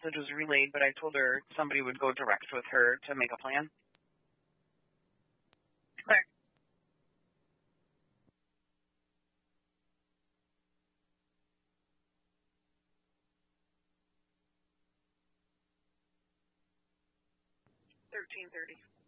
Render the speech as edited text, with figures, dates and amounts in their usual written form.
message was relayed, but I told her somebody would go direct with her to make a plan. Okay. $13.30.